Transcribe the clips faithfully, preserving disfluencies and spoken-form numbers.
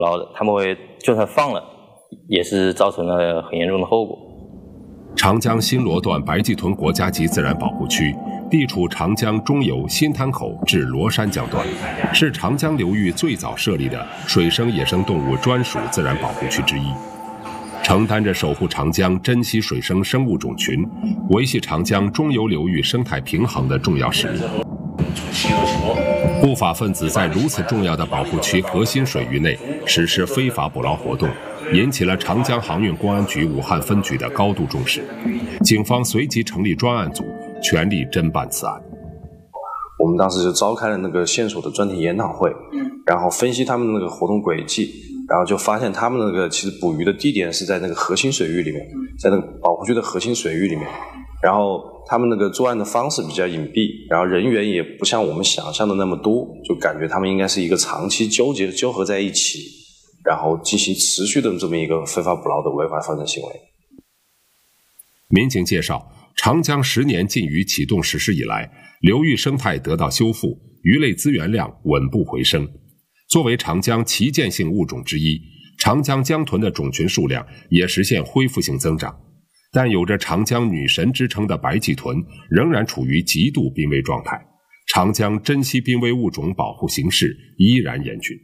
然后他们会就算放了，也是造成了很严重的后果。 长江新罗段白暨豚国家级自然保护区地处长江中游新滩口至罗山江段，是长江流域最早设立的水生野生动物专属自然保护区之一，承担着守护长江、珍稀水生生物种群、维系长江中游流域生态平衡的重要使命。不法分子在如此重要的保护区核心水域内实施非法捕捞活动，引起了长江航运公安局武汉分局的高度重视。警方随即成立专案组，全力侦办此案。 我们当时就召开了那个线索的专题研讨会，然后分析他们的那个活动轨迹，然后就发现他们那个其实捕鱼的地点是在那个核心水域里面，在那个保护区的核心水域里面，然后他们那个作案的方式比较隐蔽，然后人员也不像我们想象的那么多，就感觉他们应该是一个长期纠结纠合在一起，然后进行持续的这么一个非法捕捞的违法犯罪行为。 民警介绍，长江十年禁渔启动实施以来，流域生态得到修复，鱼类资源量稳步回升。作为长江旗舰性物种之一，长江江豚的种群数量也实现恢复性增长。但有着长江女神之称的白鳍豚仍然处于极度濒危状态，长江珍稀濒危物种保护形势依然严峻。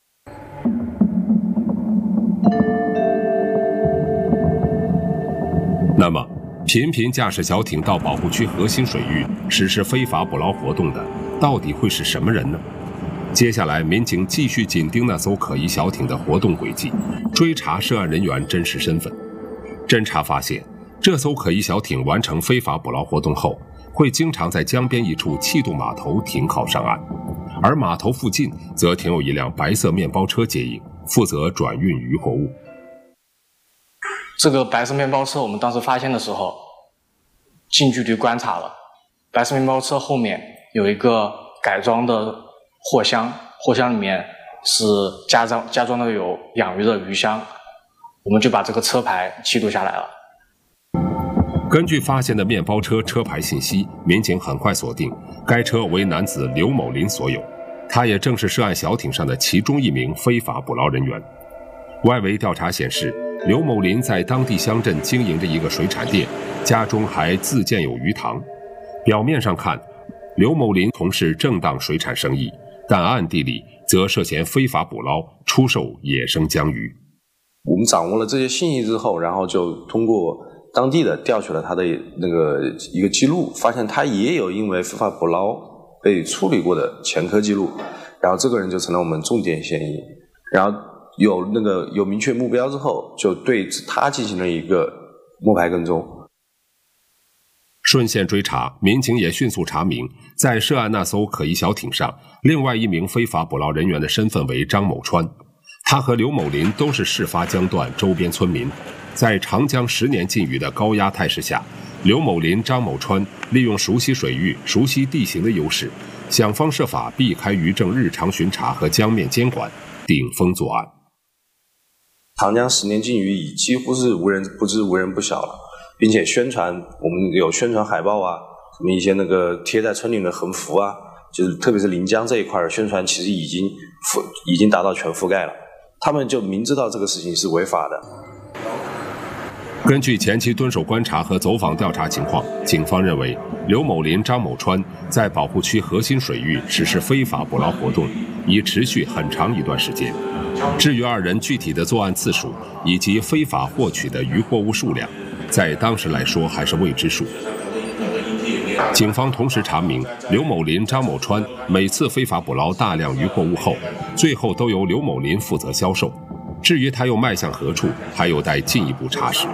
那么，频频驾驶小艇到保护区核心水域实施非法捕捞活动的，到底会是什么人呢？接下来，民警继续紧盯那艘可疑小艇的活动轨迹，追查涉案人员真实身份。侦查发现，这艘可疑小艇完成非法捕捞活动后，会经常在江边一处气动码头停靠上岸，而码头附近则停有一辆白色面包车接应，负责转运渔获物。 这个白色面包车我们当时发现的时候，近距离观察了，白色面包车后面有一个改装的货箱，货箱里面是加装加装的有养鱼的鱼箱，我们就把这个车牌记录下来了。 根据发现的面包车车牌信息，民警很快锁定该车为男子刘某林所有，他也正是涉案小艇上的其中一名非法捕捞人员。外围调查显示，刘某林在当地乡镇经营着一个水产店，家中还自建有鱼塘。表面上看，刘某林从事正当水产生意，但暗地里则涉嫌非法捕捞、出售野生江鱼。 我们掌握了这些信息之后，然后就通过当地的调取了他的那个一个记录，发现他也有因为非法捕捞被处理过的前科记录，然后这个人就成了我们重点嫌疑。然后有那个有明确目标之后，就对他进行了一个摸排跟踪。 顺线追查，民警也迅速查明，在涉案那艘可疑小艇上，另外一名非法捕捞人员的身份为张某川。他和刘某林都是事发江段周边村民，在长江十年禁渔的高压态势下，刘某林、张某川利用熟悉水域、熟悉地形的优势，想方设法避开渔政日常巡查和江面监管，顶风作案。 长江十年禁渔已几乎是无人不知、无人不晓了，并且宣传，我们有宣传海报啊，什么一些那个贴在村里的横幅啊，就是特别是临江这一块的宣传，其实已经覆已经达到全覆盖了。他们就明知道这个事情是违法的。 根据前期蹲守观察和走访调查情况，警方认为刘某林、张某川在保护区核心水域实施非法捕捞活动已持续很长一段时间。至于二人具体的作案次数以及非法获取的渔获物数量，在当时来说还是未知数。警方同时查明，刘某林、张某川每次非法捕捞大量渔获物后，最后都由刘某林负责销售。至于他又迈向何处，还有待进一步查实。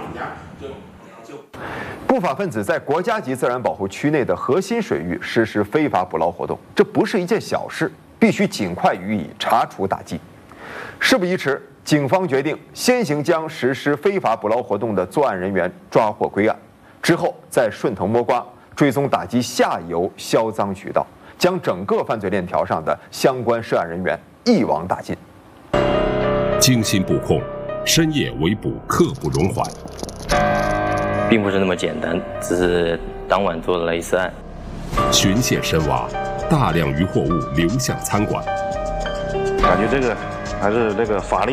不法分子在国家级自然保护区内的核心水域实施非法捕捞活动，这不是一件小事，必须尽快予以查处打击。事不宜迟，警方决定先行将实施非法捕捞活动的作案人员抓获归案，之后再顺藤摸瓜，追踪打击下游销赃渠道，将整个犯罪链条上的相关涉案人员一网打尽。 精心布控，深夜围捕，刻不容缓。 并不是那么简单，只是当晚做了一次案。 循线深挖，大量渔获物流向餐馆。 感觉这个还是这个法律